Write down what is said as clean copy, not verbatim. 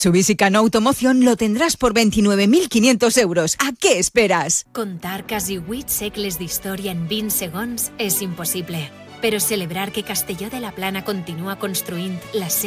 Mitsubishi Cano Automoción lo tendrás por 29.500 euros. ¿A què esperes? Contar quasi 8 segles d'història en 20 segons és impossible. Però celebrar que Castelló de la Plana continua construint la seva